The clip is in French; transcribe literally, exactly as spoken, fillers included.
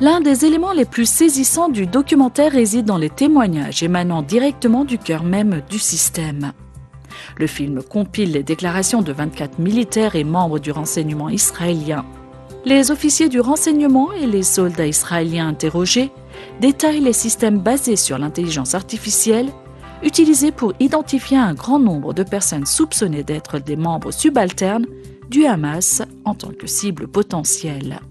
L'un des éléments les plus saisissants du documentaire réside dans les témoignages émanant directement du cœur même du système. Le film compile les déclarations de vingt-quatre militaires et membres du renseignement israélien. Les officiers du renseignement et les soldats israéliens interrogés détaillent les systèmes basés sur l'intelligence artificielle utilisés pour identifier un grand nombre de personnes soupçonnées d'être des membres subalternes du Hamas en tant que cible potentielle.